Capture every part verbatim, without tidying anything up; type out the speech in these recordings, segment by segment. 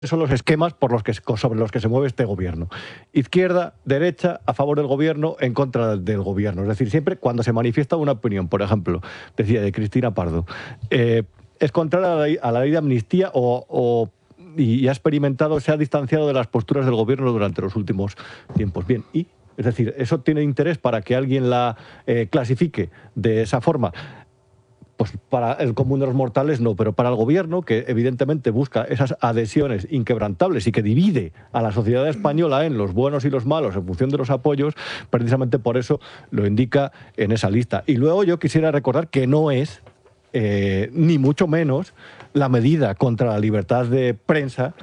son los esquemas por los que, sobre los que se mueve este gobierno. Izquierda, derecha, a favor del gobierno, en contra del gobierno. Es decir, siempre cuando se manifiesta una opinión, por ejemplo, decía de Cristina Pardo, eh, es contraria a la ley, a la ley de amnistía o, o y ha experimentado, se ha distanciado de las posturas del gobierno durante los últimos tiempos. Bien, y es decir, ¿eso tiene interés para que alguien la eh, clasifique de esa forma? Pues para el común de los mortales no, pero para el gobierno, que evidentemente busca esas adhesiones inquebrantables y que divide a la sociedad española en los buenos y los malos en función de los apoyos, precisamente por eso lo indica en esa lista. Y luego yo quisiera recordar que no es, eh, ni mucho menos, la medida contra la libertad de prensa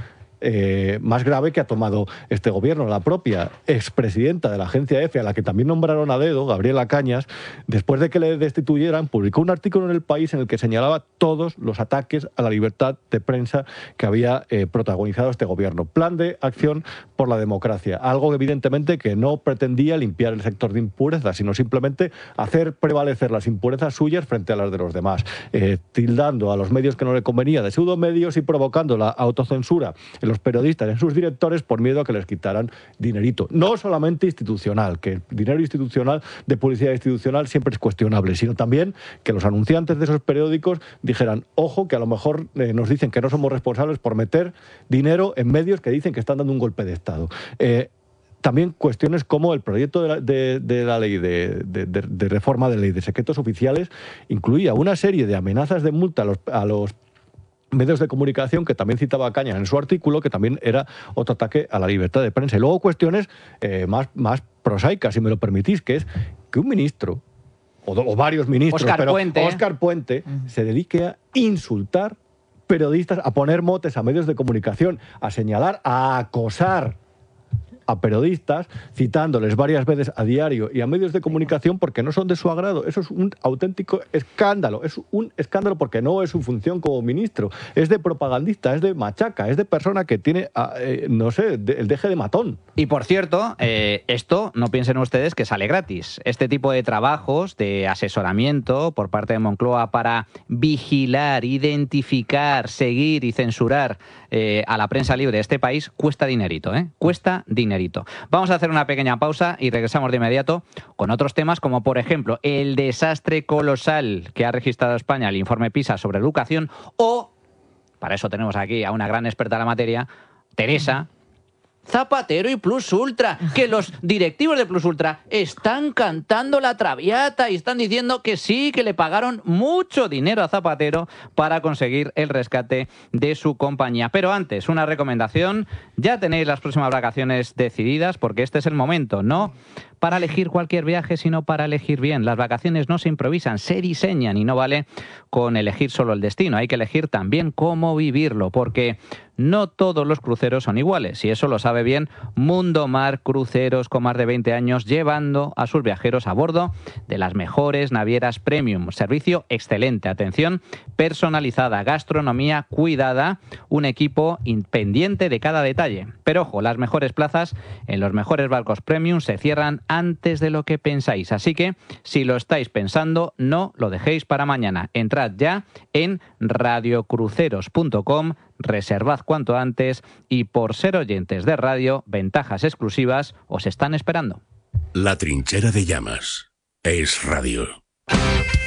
Eh, más grave que ha tomado este gobierno. La propia expresidenta de la agencia EFE, a la que también nombraron a dedo, Gabriela Cañas, después de que le destituyeran, publicó un artículo en El País en el que señalaba todos los ataques a la libertad de prensa que había eh, protagonizado este gobierno. Plan de acción por la democracia. Algo evidentemente que no pretendía limpiar el sector de impurezas, sino simplemente hacer prevalecer las impurezas suyas frente a las de los demás, eh, tildando a los medios que no le convenía de pseudomedios y provocando la autocensura en los periodistas, en sus directores, por miedo a que les quitaran dinerito. No solamente institucional, que el dinero institucional, de publicidad institucional, siempre es cuestionable, sino también que los anunciantes de esos periódicos dijeran, ojo, que a lo mejor eh, nos dicen que no somos responsables por meter dinero en medios que dicen que están dando un golpe de Estado. Eh, También cuestiones como el proyecto de la, de, de la ley de, de, de, de reforma de ley de secretos oficiales incluía una serie de amenazas de multa a los, a los medios de comunicación, que también citaba Cañas en su artículo, que también era otro ataque a la libertad de prensa. Y luego cuestiones eh, más, más prosaicas, si me lo permitís, que es que un ministro, o, o varios ministros, Óscar pero Puente, Óscar Puente, uh-huh. se dedique a insultar periodistas, a poner motes a medios de comunicación, a señalar, a acosar a periodistas, citándoles varias veces a diario y a medios de comunicación porque no son de su agrado. Eso es un auténtico escándalo. Es un escándalo porque no es su función como ministro. Es de propagandista, es de machaca, es de persona que tiene, eh, no sé, de, el deje de matón. Y por cierto, eh, esto no piensen ustedes que sale gratis. Este tipo de trabajos de asesoramiento por parte de Moncloa para vigilar, identificar, seguir y censurar eh, a la prensa libre de este país cuesta dinerito, ¿eh? Cuesta dinerito. Vamos a hacer una pequeña pausa y regresamos de inmediato con otros temas como, por ejemplo, el desastre colosal que ha registrado España el informe PISA sobre educación o, para eso tenemos aquí a una gran experta en la materia, Teresa Zapatero y Plus Ultra, que los directivos de Plus Ultra están cantando la traviata y están diciendo que sí, que le pagaron mucho dinero a Zapatero para conseguir el rescate de su compañía. Pero antes, una recomendación, ya tenéis las próximas vacaciones decididas porque este es el momento, no para elegir cualquier viaje, sino para elegir bien. Las vacaciones no se improvisan, se diseñan y no vale con elegir solo el destino. Hay que elegir también cómo vivirlo, porque no todos los cruceros son iguales. Y eso lo sabe bien Mundo Mar Cruceros, con más de veinte años llevando a sus viajeros a bordo de las mejores navieras premium. Servicio excelente, atención personalizada, gastronomía cuidada, un equipo pendiente de cada detalle. Pero ojo, las mejores plazas en los mejores barcos premium se cierran antes de lo que pensáis. Así que, si lo estáis pensando, no lo dejéis para mañana. Entrad ya en radiocruceros punto com, reservad cuanto antes y, por ser oyentes de radio, ventajas exclusivas os están esperando. La Trinchera de Llamas es radio.